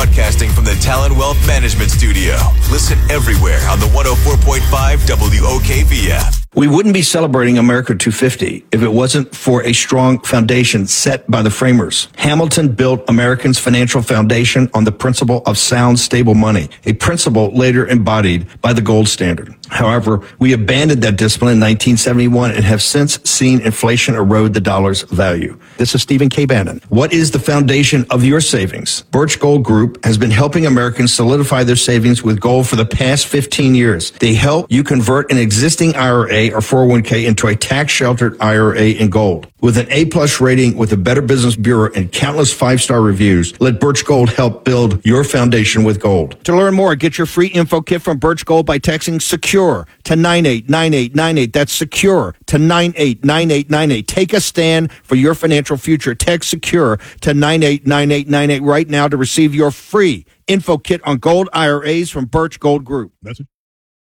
broadcasting from the Talon Wealth Management Studio. Listen everywhere on the 104.5 WOKV app. We wouldn't be celebrating America 250 if it wasn't for a strong foundation set by the framers. Hamilton built Americans' financial foundation on the principle of sound, stable money, a principle later embodied by the gold standard. However, we abandoned that discipline in 1971 and have since seen inflation erode the dollar's value. This is Stephen K. Bannon. What is the foundation of your savings? Birch Gold Group has been helping Americans solidify their savings with gold for the past 15 years. They help you convert an existing IRA or 401k into a tax-sheltered IRA in gold. With an A-plus rating with the Better Business Bureau and countless 5-star reviews, let Birch Gold help build your foundation with gold. To learn more, get your free info kit from Birch Gold by texting SECURE to 989898. That's SECURE to 989898. Take a stand for your financial future. Text SECURE to 989898 right now to receive your free info kit on gold IRAs from Birch Gold Group. That's it.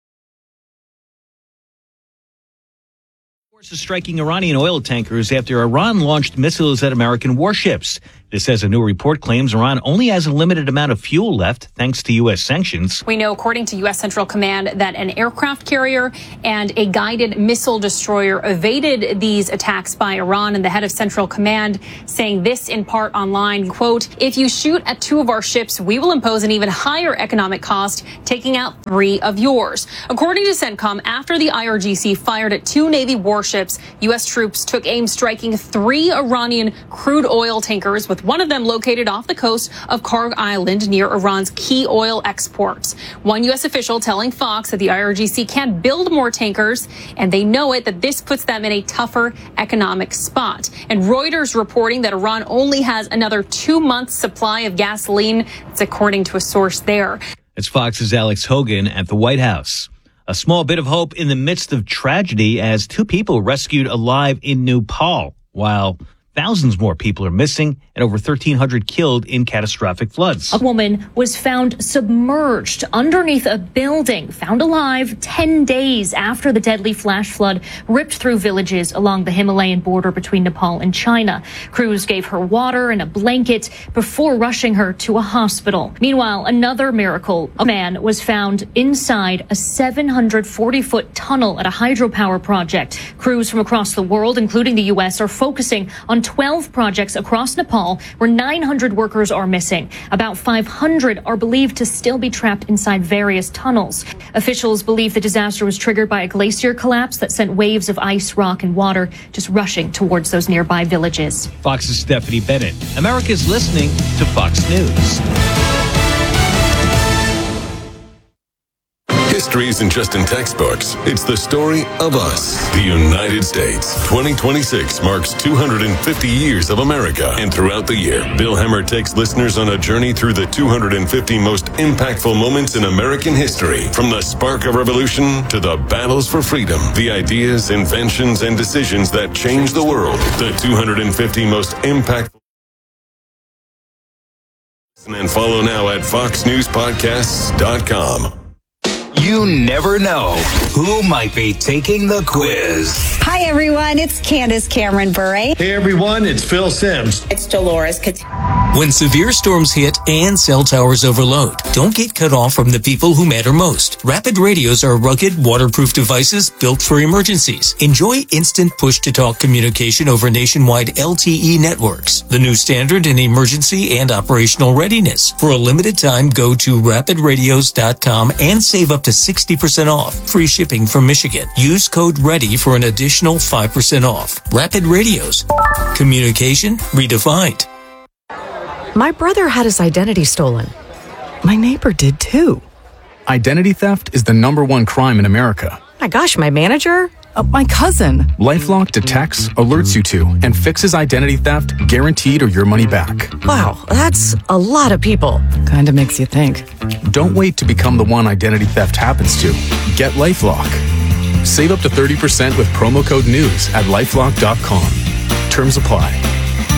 Forces striking Iranian oil tankers after Iran launched missiles at American warships. This, as a new report claims, Iran only has a limited amount of fuel left thanks to U.S. sanctions. We know, according to U.S. Central Command, that an aircraft carrier and a guided missile destroyer evaded these attacks by Iran, and the head of Central Command saying this in part online, quote, "If you shoot at 2 of our ships, we will impose an even higher economic cost, taking out 3 of yours." According to CENTCOM, after the IRGC fired at 2 Navy warships, U.S. troops took aim striking 3 Iranian crude oil tankers, with one of them located off the coast of Karg Island near Iran's key oil exports. One U.S. official telling Fox that the IRGC can't build more tankers, and they know it, that this puts them in a tougher economic spot. And Reuters reporting that Iran only has another 2 months supply of gasoline. That's according to a source there. It's Fox's Alex Hogan at the White House. A small bit of hope in the midst of tragedy as 2 people rescued alive in Nepal, while thousands more people are missing and over 1,300 killed in catastrophic floods. A woman was found submerged underneath a building, found alive 10 days after the deadly flash flood ripped through villages along the Himalayan border between Nepal and China. Crews gave her water and a blanket before rushing her to a hospital. Meanwhile, another miracle. A man was found inside a 740-foot tunnel at a hydropower project. Crews from across the world, including the U.S., are focusing on 12 projects across Nepal where 900 workers are missing. About 500 are believed to still be trapped inside various tunnels. Officials believe the disaster was triggered by a glacier collapse that sent waves of ice, rock, and water just rushing towards those nearby villages. Fox's Stephanie Bennett. America's listening to Fox News. History isn't just in textbooks. It's the story of us, the United States. 2026 marks 250 years of America. And throughout the year, Bill Hemmer takes listeners on a journey through the 250 most impactful moments in American history. From the spark of revolution to the battles for freedom, the ideas, inventions, and decisions that changed the world. The 250 most impactful. And follow now at foxnewspodcasts.com. You never know who might be taking the quiz. Hi, everyone. It's Candace Cameron Bure. Hey, everyone. It's Phil Sims. It's Dolores When severe storms hit and cell towers overload, don't get cut off from the people who matter most. Rapid radios are rugged, waterproof devices built for emergencies. Enjoy instant push-to-talk communication over nationwide LTE networks, the new standard in emergency and operational readiness. For a limited time, go to rapidradios.com and save up to 60% off. Free shipping from Michigan. Use code READY for an additional 5% off. Rapid Radios. Communication redefined. My brother had his identity stolen. My neighbor did too. Identity theft is the #1 crime in America. My gosh, my manager? My cousin. LifeLock detects, alerts you to, and fixes identity theft guaranteed or your money back. Wow, that's a lot of people. Kinda makes you think. Don't wait to become the one identity theft happens to. Get LifeLock. Save up to 30% with promo code NEWS at LifeLock.com. Terms apply.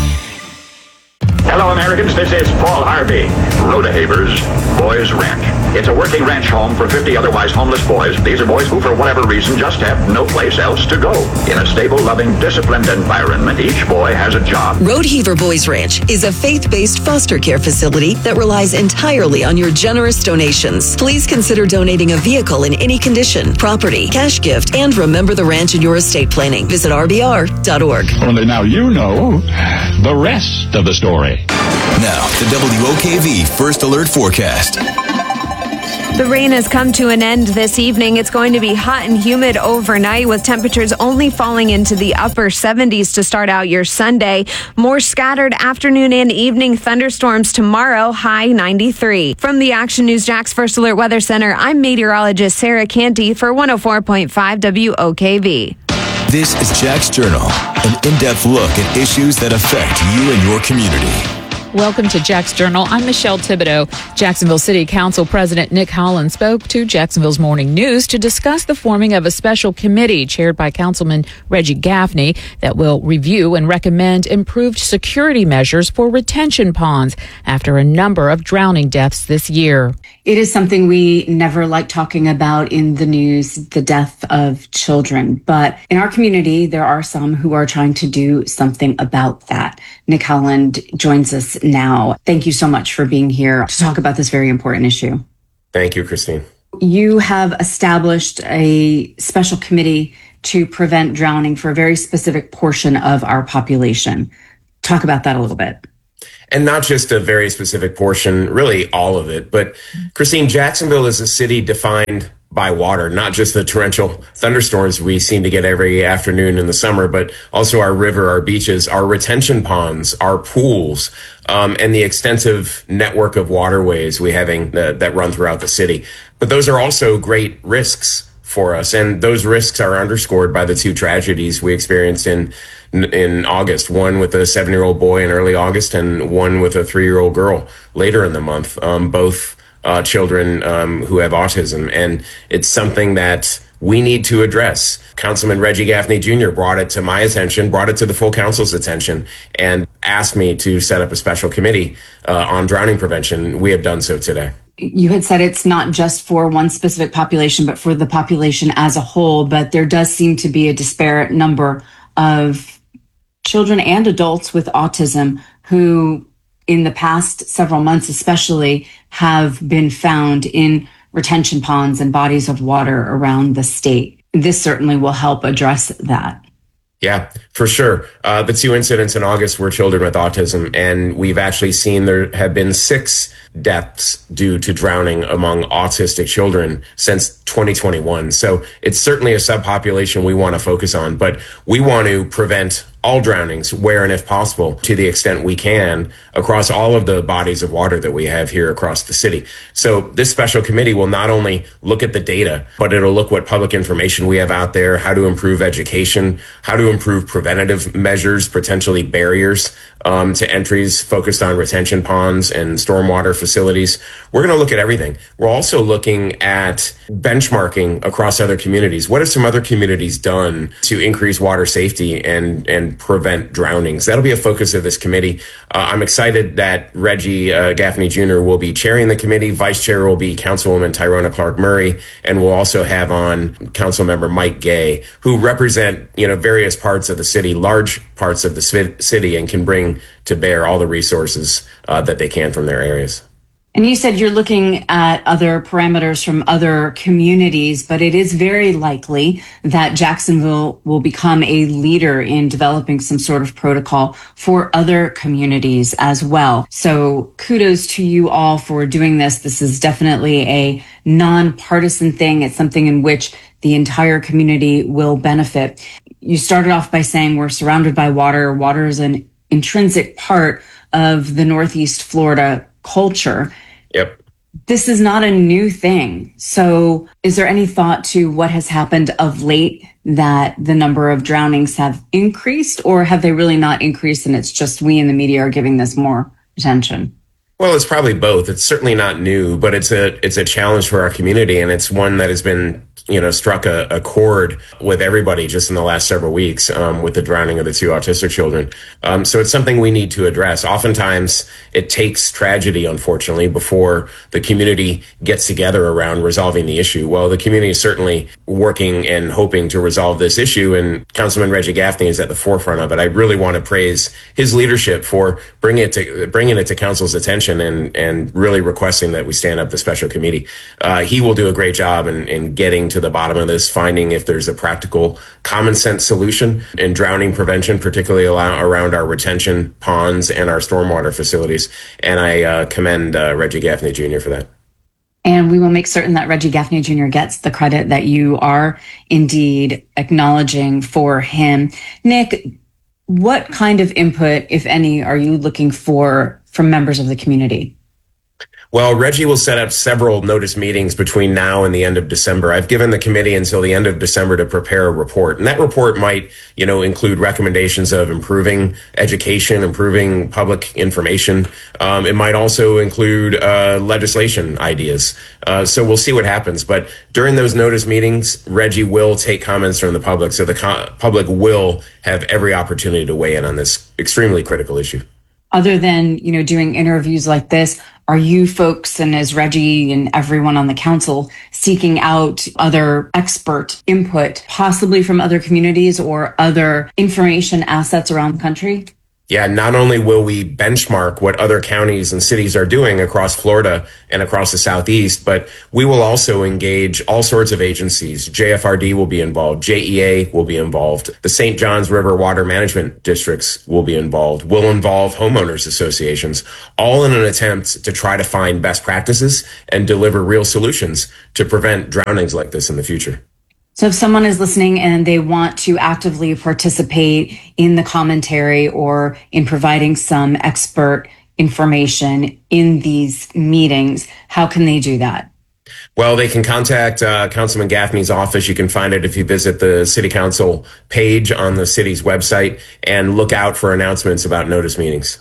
Hello, Americans. This is Paul Harvey. Rhoda Havers, Boys Ranch. It's a working ranch home for 50 otherwise homeless boys. These are boys who, for whatever reason, just have no place else to go. In a stable, loving, disciplined environment, each boy has a job. Roadheaver Boys Ranch is a faith-based foster care facility that relies entirely on your generous donations. Please consider donating a vehicle in any condition, property, cash gift, and remember the ranch in your estate planning. Visit rbr.org. Only now you know the rest of the story. Now, the WOKV First Alert Forecast. The rain has come to an end this evening. It's going to be hot and humid overnight with temperatures only falling into the upper 70s to start out your Sunday. More scattered afternoon and evening thunderstorms tomorrow, high 93. From the Action News Jax First Alert Weather Center, I'm meteorologist Sarah Canty for 104.5 WOKV. This is Jax Journal, an in-depth look at issues that affect you and your community. Welcome to Jax Journal. I'm Michelle Thibodeau. Jacksonville City Council President Nick Holland spoke to Jacksonville's Morning News to discuss the forming of a special committee chaired by Councilman Reggie Gaffney that will review and recommend improved security measures for retention ponds after a number of drowning deaths this year. It is something we never like talking about in the news, the death of children. But in our community, there are some who are trying to do something about that. Nick Holland joins us now. Thank you so much for being here to talk about this very important issue. Thank you, Christine. You have established a special committee to prevent drowning for a very specific portion of our population. Talk about that a little bit. And not just a very specific portion, really all of it. But Christine, Jacksonville is a city defined by water, not just the torrential thunderstorms we seem to get every afternoon in the summer, but also our river, our beaches, our retention ponds, our pools, and the extensive network of waterways we having that run throughout the city. But those are also great risks for us. And those risks are underscored by the two tragedies we experienced in August, one with a 7-year-old boy in early August and one with a 3-year-old girl later in the month, both children who have autism. And it's something that we need to address. Councilman Reggie Gaffney Jr. brought it to my attention, brought it to the full council's attention, and asked me to set up a special committee on drowning prevention. We have done so today. You had said it's not just for one specific population, but for the population as a whole. But there does seem to be a disparate number of children and adults with autism who, in the past several months especially, have been found in retention ponds and bodies of water around the state. This certainly will help address that. Yeah, for sure. The two incidents in August were children with autism, and we've actually seen there have been 6 deaths due to drowning among autistic children since 2021. So it's certainly a subpopulation we want to focus on, but we want to prevent all drownings where and if possible to the extent we can across all of the bodies of water that we have here across the city. So this special committee will not only look at the data, but it'll look what public information we have out there, how to improve education, how to improve preventative measures, potentially barriers to entries focused on retention ponds and stormwater facilities. We're going to look at everything. We're also looking at benchmarking across other communities. What have some other communities done to increase water safety and prevent drownings? That'll be a focus of this committee. I'm excited that Reggie Gaffney Jr. will be chairing the committee. Vice chair will be Councilwoman Tyrona Clark Murray, and we'll also have on Councilmember Mike Gay, who represent various parts of the city, large parts of the city, and can bring to bear all the resources that they can from their areas. And you said you're looking at other parameters from other communities, but it is very likely that Jacksonville will become a leader in developing some sort of protocol for other communities as well. So kudos to you all for doing this. This is definitely a nonpartisan thing. It's something in which the entire community will benefit. You started off by saying we're surrounded by water. Water is an intrinsic part of the Northeast Florida culture. Yep. This is not a new thing. So is there any thought to what has happened of late that the number of drownings have increased, or have they really not increased and it's just we in the media are giving this more attention? Well, it's probably both. It's certainly not new, but it's a challenge for our community, and it's one that has been struck a chord with everybody just in the last several weeks with the drowning of the 2 autistic children. So it's something we need to address. Oftentimes, it takes tragedy, unfortunately, before the community gets together around resolving the issue. Well, the community is certainly working and hoping to resolve this issue, and Councilman Reggie Gaffney is at the forefront of it. I really want to praise his leadership for bringing it to council's attention and really requesting that we stand up the special committee. He will do a great job in getting to the bottom of this, finding if there's a practical, common sense solution in drowning prevention, particularly around our retention ponds and our stormwater facilities. And I commend Reggie Gaffney Jr. for that. And we will make certain that Reggie Gaffney Jr. gets the credit that you are indeed acknowledging for him. Nick, what kind of input, if any, are you looking for from members of the community? Well, Reggie will set up several notice meetings between now and the end of December. I've given the committee until the end of December to prepare a report. And that report might, include recommendations of improving education, improving public information. It might also include legislation ideas. So we'll see what happens. But during those notice meetings, Reggie will take comments from the public. So the public will have every opportunity to weigh in on this extremely critical issue. Other than, doing interviews like this, are you folks, and as Reggie and everyone on the council, seeking out other expert input, possibly from other communities or other information assets around the country? Yeah, not only will we benchmark what other counties and cities are doing across Florida and across the Southeast, but we will also engage all sorts of agencies. JFRD will be involved. JEA will be involved. The St. Johns River Water Management Districts will be involved. We'll involve homeowners associations, all in an attempt to try to find best practices and deliver real solutions to prevent drownings like this in the future. So if someone is listening and they want to actively participate in the commentary or in providing some expert information in these meetings, how can they do that? Well, they can contact Councilman Gaffney's office. You can find it if you visit the City Council page on the city's website and look out for announcements about notice meetings.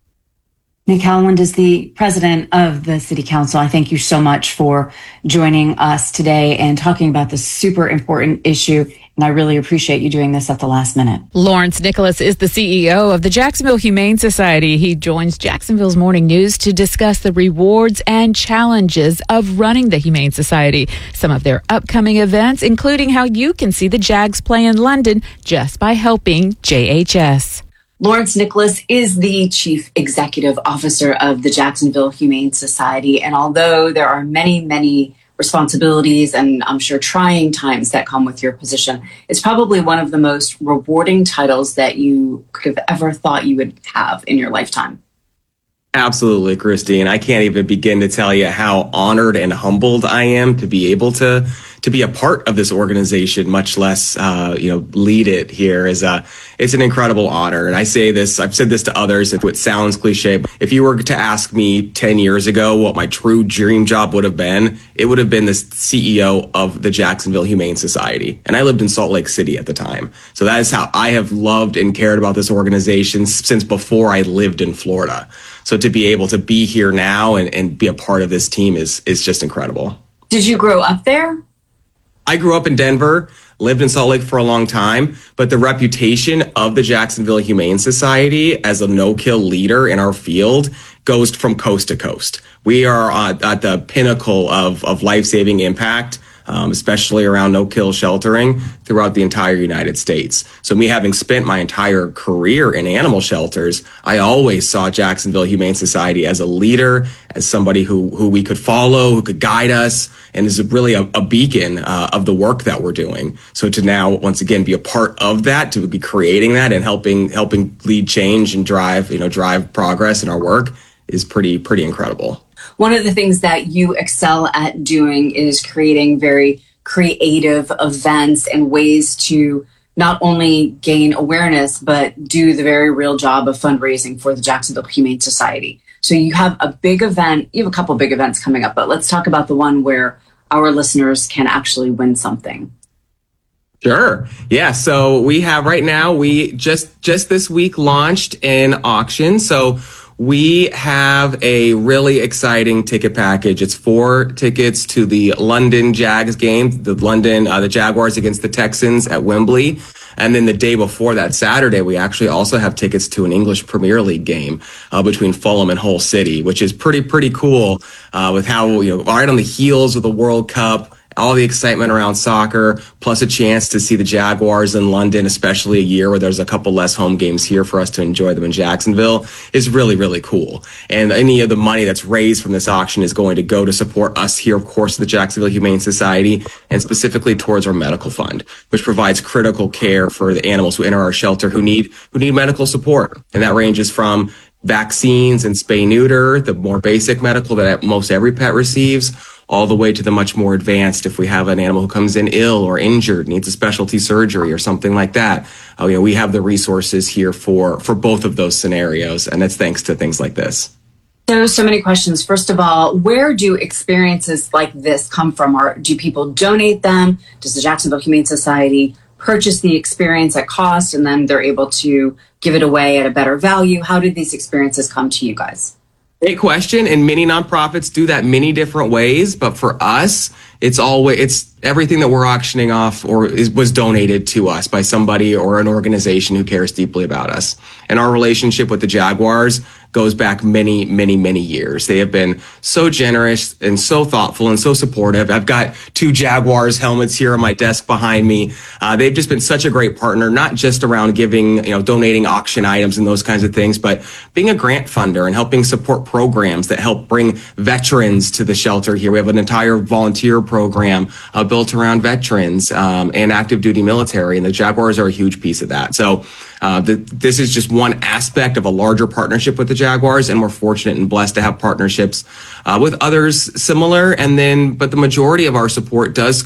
Nick Howland is the president of the City Council. I thank you so much for joining us today and talking about this super important issue. And I really appreciate you doing this at the last minute. Lawrence Nicholas is the CEO of the Jacksonville Humane Society. He joins Jacksonville's Morning News to discuss the rewards and challenges of running the Humane Society, some of their upcoming events, including how you can see the Jags play in London just by helping JHS. Lawrence Nicholas is the Chief Executive Officer of the Jacksonville Humane Society. And although there are many, many responsibilities and I'm sure trying times that come with your position, it's probably one of the most rewarding titles that you could have ever thought you would have in your lifetime. Absolutely, Christine. I can't even begin to tell you how honored and humbled I am to be able to be a part of this organization, much less, lead it here. It's an incredible honor. And I say this, I've said this to others, if it sounds cliche, but if you were to ask me 10 years ago what my true dream job would have been, it would have been the CEO of the Jacksonville Humane Society. And I lived in Salt Lake City at the time. So that is how I have loved and cared about this organization since before I lived in Florida. So to be able to be here now and be a part of this team is just incredible. Did you grow up there? I grew up in Denver, lived in Salt Lake for a long time, but the reputation of the Jacksonville Humane Society as a no-kill leader in our field goes from coast to coast. We are at the pinnacle of life-saving impact, especially around no-kill sheltering throughout the entire United States. So me having spent my entire career in animal shelters, I always saw Jacksonville Humane Society as a leader, as somebody who we could follow, who could guide us, and is really a beacon of the work that we're doing. So to now, once again, be a part of that, to be creating that and helping lead change and drive progress in our work is pretty incredible. One of the things that you excel at doing is creating very creative events and ways to not only gain awareness, but do the very real job of fundraising for the Jacksonville Humane Society. So you have a big event, you have a couple big events coming up, but let's talk about the one where our listeners can actually win something. Sure. Yeah. So we have right now, we just this week launched an auction. So we have a really exciting ticket package. It's 4 tickets to the London Jags game, the Jaguars against the Texans at Wembley. And then the day before that, Saturday, we actually also have tickets to an English Premier League game between Fulham and Hull City, which is pretty cool with how, right on the heels of the World Cup, all the excitement around soccer, plus a chance to see the Jaguars in London, especially a year where there's a couple less home games here for us to enjoy them in Jacksonville, is really, really cool. And any of the money that's raised from this auction is going to go to support us here, of course, the Jacksonville Humane Society, and specifically towards our medical fund, which provides critical care for the animals who enter our shelter who need medical support. And that ranges from vaccines and spay-neuter, the more basic medical that most every pet receives, all the way to the much more advanced if we have an animal who comes in ill or injured, needs a specialty surgery or something like that. We have the resources here for both of those scenarios, and it's thanks to things like this. So many questions. First of all, where do experiences like this come from? Or do people donate them? Does the Jacksonville Humane Society purchase the experience at cost and then they're able to give it away at a better value? How did these experiences come to you guys? Great question, and many nonprofits do that many different ways. But for us, it's everything that we're auctioning off was donated to us by somebody or an organization who cares deeply about us. And our relationship with the Jaguars goes back many, many, many years. They have been so generous and so thoughtful and so supportive. I've got 2 Jaguars helmets here on my desk behind me. They've just been such a great partner, not just around giving, donating auction items and those kinds of things, but being a grant funder and helping support programs that help bring veterans to the shelter here. We have an entire volunteer program built around veterans and active duty military, and the Jaguars are a huge piece of that. So this is just one aspect of a larger partnership with the Jaguars, and we're fortunate and blessed to have partnerships with others similar. But the majority of our support does